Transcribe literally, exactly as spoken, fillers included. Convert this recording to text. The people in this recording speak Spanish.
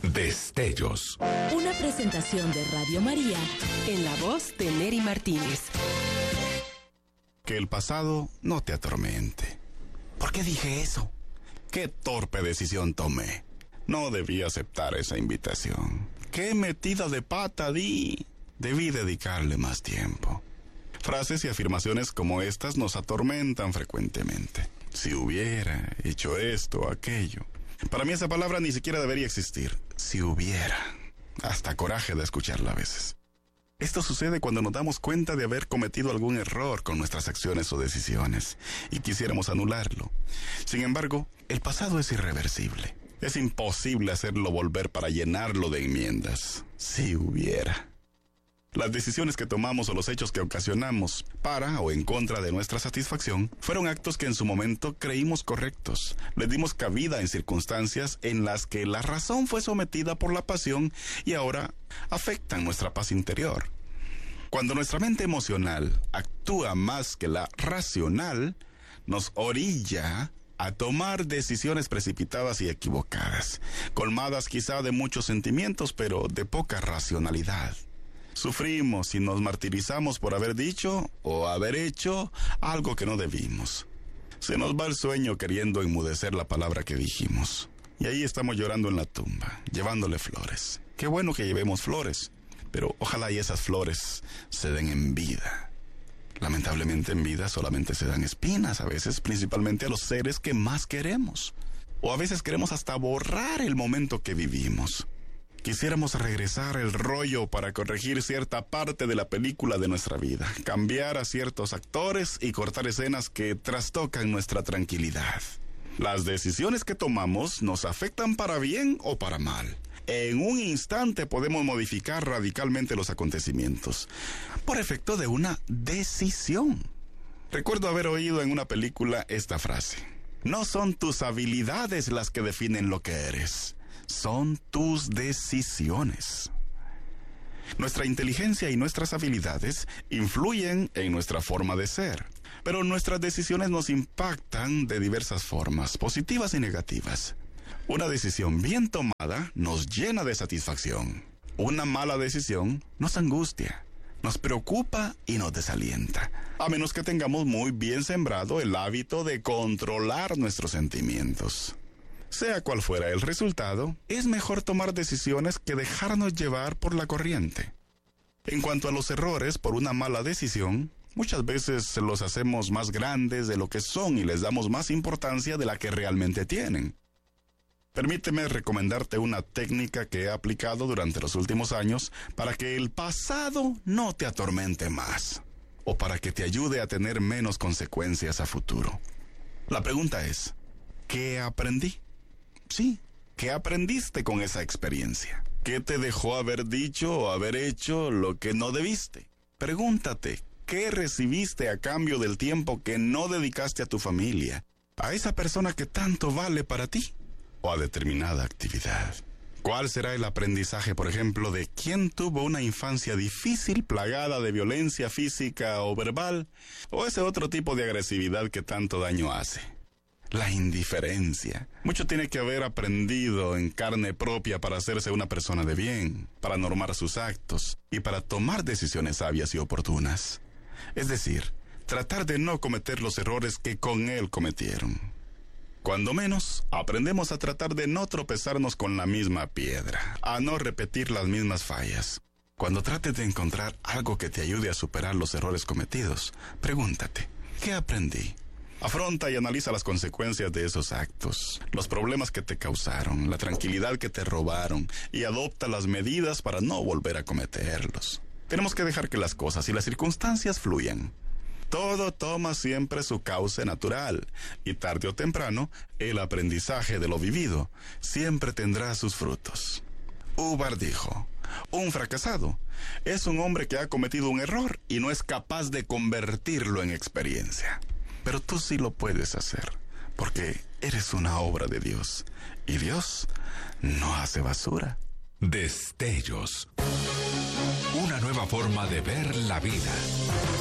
Destellos. Una presentación de Radio María en la voz de Neri Martínez. Que el pasado no te atormente. ¿Por qué dije eso? ¿Qué torpe decisión tomé? No debí aceptar esa invitación. ¿Qué metida de pata di? Debí dedicarle más tiempo. Frases y afirmaciones como estas nos atormentan frecuentemente. Si hubiera hecho esto o aquello. Para mí esa palabra ni siquiera debería existir. Si hubiera. Hasta coraje de escucharla a veces. Esto sucede cuando nos damos cuenta de haber cometido algún error con nuestras acciones o decisiones y quisiéramos anularlo. Sin embargo, el pasado es irreversible. Es imposible hacerlo volver para llenarlo de enmiendas. Si hubiera. Las decisiones que tomamos o los hechos que ocasionamos para o en contra de nuestra satisfacción fueron actos que en su momento creímos correctos. Les dimos cabida en circunstancias en las que la razón fue sometida por la pasión y ahora afectan nuestra paz interior. Cuando nuestra mente emocional actúa más que la racional, nos orilla a tomar decisiones precipitadas y equivocadas, colmadas quizá de muchos sentimientos, pero de poca racionalidad. Sufrimos y nos martirizamos por haber dicho o haber hecho algo que no debimos. Se nos va el sueño queriendo enmudecer la palabra que dijimos. Y ahí estamos llorando en la tumba, llevándole flores. Qué bueno que llevemos flores, pero ojalá y esas flores se den en vida. Lamentablemente en vida solamente se dan espinas, a veces principalmente a los seres que más queremos. O a veces queremos hasta borrar el momento que vivimos. Quisiéramos regresar el rollo para corregir cierta parte de la película de nuestra vida, cambiar a ciertos actores y cortar escenas que trastocan nuestra tranquilidad. Las decisiones que tomamos nos afectan para bien o para mal. En un instante podemos modificar radicalmente los acontecimientos, por efecto de una decisión. Recuerdo haber oído en una película esta frase: no son tus habilidades las que definen lo que eres. Son tus decisiones. Nuestra inteligencia y nuestras habilidades influyen en nuestra forma de ser, pero nuestras decisiones nos impactan de diversas formas, positivas y negativas. Una decisión bien tomada nos llena de satisfacción. Una mala decisión nos angustia, nos preocupa y nos desalienta, a menos que tengamos muy bien sembrado el hábito de controlar nuestros sentimientos. Sea cual fuera el resultado, es mejor tomar decisiones que dejarnos llevar por la corriente. En cuanto a los errores por una mala decisión, muchas veces los hacemos más grandes de lo que son y les damos más importancia de la que realmente tienen. Permíteme recomendarte una técnica que he aplicado durante los últimos años para que el pasado no te atormente más, o para que te ayude a tener menos consecuencias a futuro. La pregunta es, ¿qué aprendí? Sí, ¿qué aprendiste con esa experiencia? ¿Qué te dejó haber dicho o haber hecho lo que no debiste? Pregúntate, ¿qué recibiste a cambio del tiempo que no dedicaste a tu familia, a esa persona que tanto vale para ti, o a determinada actividad? ¿Cuál será el aprendizaje, por ejemplo, de quien tuvo una infancia difícil, plagada de violencia física o verbal, o ese otro tipo de agresividad que tanto daño hace? La indiferencia. Mucho tiene que haber aprendido en carne propia para hacerse una persona de bien, para normar sus actos y para tomar decisiones sabias y oportunas. Es decir, tratar de no cometer los errores que con él cometieron. Cuando menos, aprendemos a tratar de no tropezarnos con la misma piedra, a no repetir las mismas fallas. Cuando trates de encontrar algo que te ayude a superar los errores cometidos, pregúntate, ¿qué aprendí? Afronta y analiza las consecuencias de esos actos, los problemas que te causaron, la tranquilidad que te robaron, y adopta las medidas para no volver a cometerlos. Tenemos que dejar que las cosas y las circunstancias fluyan. Todo toma siempre su cauce natural, y tarde o temprano, el aprendizaje de lo vivido siempre tendrá sus frutos. Hubbard dijo, un fracasado es un hombre que ha cometido un error y no es capaz de convertirlo en experiencia. Pero tú sí lo puedes hacer, porque eres una obra de Dios, y Dios no hace basura. Destellos. Una nueva forma de ver la vida.